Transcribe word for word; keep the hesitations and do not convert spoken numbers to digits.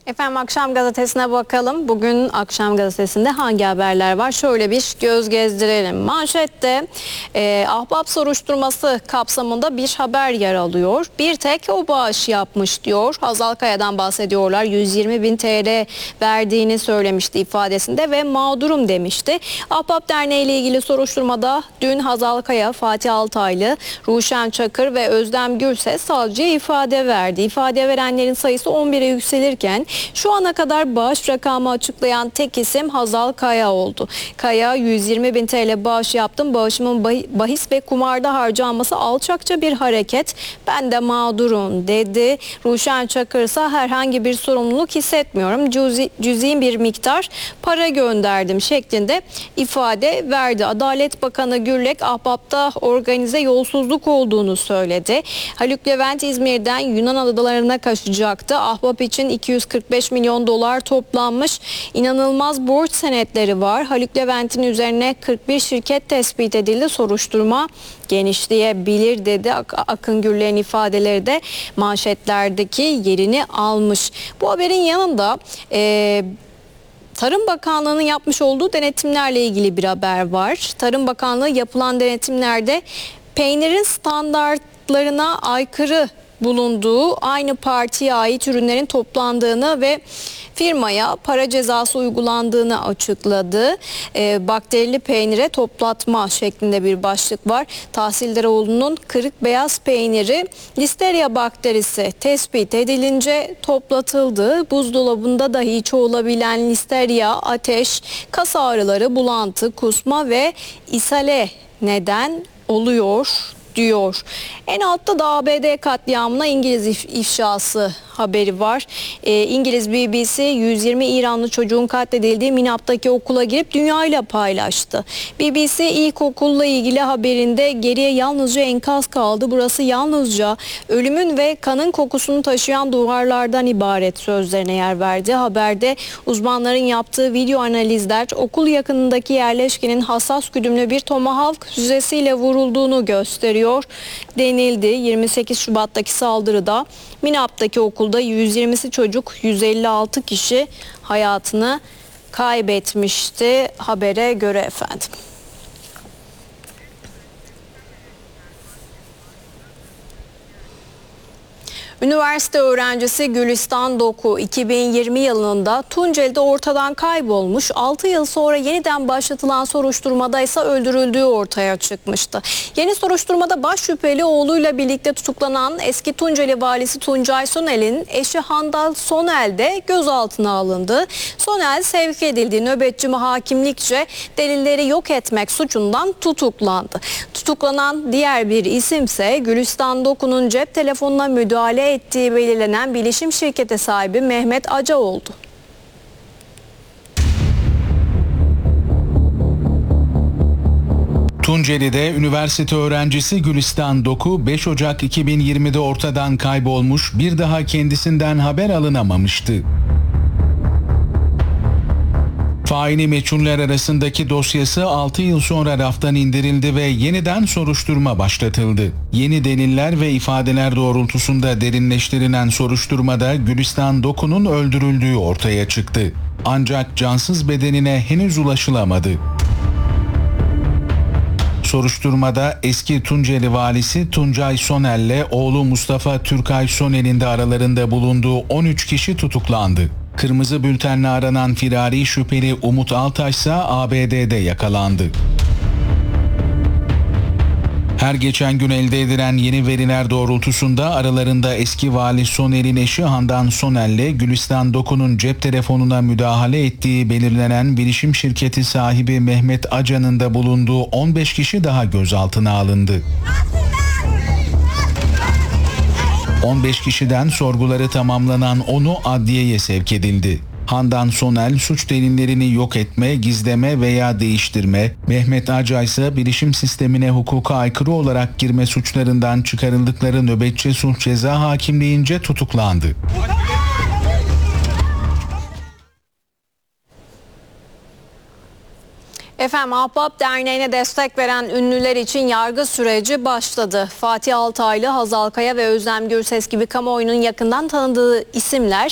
Efendim Akşam Gazetesi'ne bakalım. Bugün Akşam Gazetesi'nde hangi haberler var? Şöyle bir göz gezdirelim. Manşette e, ahbap soruşturması kapsamında bir haber yer alıyor. Bir tek o bağış yapmış diyor. Hazal Kaya'dan bahsediyorlar. yüz yirmi bin T L verdiğini söylemişti ifadesinde ve mağdurum demişti. Ahbap Derneği ile ilgili soruşturmada dün Hazal Kaya, Fatih Altaylı, Ruşen Çakır ve Özlem Gürses savcıya ifade verdi. İfade verenlerin sayısı on bire yükselirken şu ana kadar bağış rakamı açıklayan tek isim Hazal Kaya oldu. Kaya yüz yirmi bin T L bağış yaptım. Bağışımın bahis ve kumarda harcanması alçakça bir hareket. Ben de mağdurum dedi. Ruşen Çakır ise herhangi bir sorumluluk hissetmiyorum. Cüzi, cüzi bir miktar para gönderdim şeklinde ifade verdi. Adalet Bakanı Gürlek ahbapta organize yolsuzluk olduğunu söyledi. Haluk Levent İzmir'den Yunan adalarına kaçacaktı. Ahbap için iki yüz kırk beş milyon dolar toplanmış. İnanılmaz borç senetleri var. Haluk Levent'in üzerine kırk bir şirket tespit edildi. Soruşturma genişleyebilir dedi. Akın Gürlek'in ifadeleri de manşetlerdeki yerini almış. Bu haberin yanında e, Tarım Bakanlığı'nın yapmış olduğu denetimlerle ilgili bir haber var. Tarım Bakanlığı yapılan denetimlerde peynirin standartlarına aykırı bulunduğu, aynı partiye ait ürünlerin toplandığını ve firmaya para cezası uygulandığını açıkladı. E, bakterili peynire toplatma şeklinde bir başlık var. Tahsildaroğlu'nun kırık beyaz peyniri Listeria bakterisi tespit edilince toplatıldı. Buzdolabında dahi çoğalabilen Listeria ateş, kas ağrıları, bulantı, kusma ve ishale neden oluyor diyor. En altta da A B D katliamına İngiliz if ifşası haberi var. Ee, İngiliz B B C yüz yirmi İranlı çocuğun katledildiği Minap'taki okula girip dünyayla paylaştı. B B C ilkokulla ilgili haberinde geriye yalnızca enkaz kaldı. Burası yalnızca ölümün ve kanın kokusunu taşıyan duvarlardan ibaret sözlerine yer verdi. Haberde uzmanların yaptığı video analizler okul yakınındaki yerleşkenin hassas güdümlü bir tomahawk füzesiyle vurulduğunu gösteriyor denildi. yirmi sekiz Şubat'taki saldırıda Minap'taki okulda yüz yirmisi çocuk, yüz elli altı kişi hayatını kaybetmişti habere göre efendim. Üniversite öğrencisi Gülistan Doku iki bin yirmi yılında Tunceli'de ortadan kaybolmuş. altı yıl sonra yeniden başlatılan soruşturmada ise öldürüldüğü ortaya çıkmıştı. Yeni soruşturmada baş şüpheli oğluyla birlikte tutuklanan eski Tunceli valisi Tuncay Sonel'in eşi Handal Sonel de gözaltına alındı. Sonel sevk edildiği nöbetçi hakimlikçe delilleri yok etmek suçundan tutuklandı. Tutuklanan diğer bir isimse Gülistan Doku'nun cep telefonuna müdahale ettiği belirlenen bilişim şirketi sahibi Mehmet Aca oldu. Tunceli'de üniversite öğrencisi Gülistan Doku beş Ocak iki bin yirmide ortadan kaybolmuş, bir daha kendisinden haber alınamamıştı. Faili meçhuller arasındaki dosyası altı yıl sonra raftan indirildi ve yeniden soruşturma başlatıldı. Yeni deliller ve ifadeler doğrultusunda derinleştirilen soruşturmada Gülistan Doku'nun öldürüldüğü ortaya çıktı. Ancak cansız bedenine henüz ulaşılamadı. Soruşturmada eski Tunceli valisi Tuncay Sonel'le oğlu Mustafa Türkay Sonel'in de aralarında bulunduğu on üç kişi tutuklandı. Kırmızı bültenle aranan firari şüpheli Umut Altaş ise A B D'de yakalandı. Her geçen gün elde edilen yeni veriler doğrultusunda aralarında eski vali Sonel'in eşi Handan Sonel'le Gülistan Doku'nun cep telefonuna müdahale ettiği belirlenen bilişim şirketi sahibi Mehmet Aca'nın da bulunduğu on beş kişi daha gözaltına alındı. on beş kişiden sorguları tamamlanan onu adliyeye sevk edildi. Handan Sonel suç delillerini yok etme, gizleme veya değiştirme, Mehmet Aca ise bilişim sistemine hukuka aykırı olarak girme suçlarından çıkarıldıkları nöbetçi sulh ceza hakimliğince tutuklandı. Efendim Ahbap Derneği'ne destek veren ünlüler için yargı süreci başladı. Fatih Altaylı, Hazal Kaya ve Özlem Gürses gibi kamuoyunun yakından tanıdığı isimler